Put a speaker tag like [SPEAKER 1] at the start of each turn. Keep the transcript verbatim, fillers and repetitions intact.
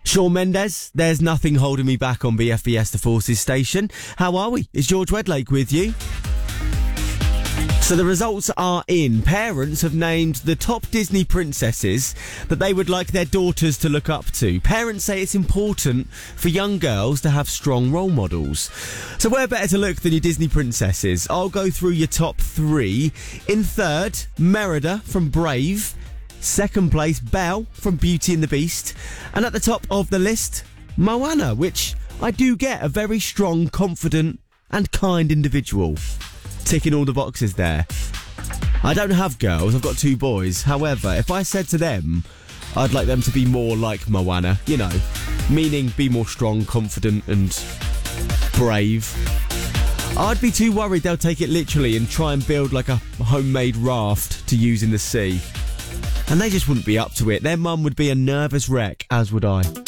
[SPEAKER 1] Shawn Mendes, There's Nothing Holding Me Back on B F B S The Forces station. How are we? It's George Wedlake with you. So the results are in. Parents have named the top Disney princesses that they would like their daughters to look up to. Parents say it's important for young girls to have strong role models. So where better to look than your Disney princesses? I'll go through your top three. In third, Merida from Brave. Second place, Belle from Beauty and the Beast. And at the top of the list, Moana, which I do get, a very strong, confident and kind individual. Ticking all the boxes there. I don't have girls, I've got two boys. However, if I said to them, I'd like them to be more like Moana, you know, meaning be more strong, confident and brave, I'd be too worried they'll take it literally and try and build like a homemade raft to use in the sea. And they just wouldn't be up to it. Their mum would be a nervous wreck, as would I.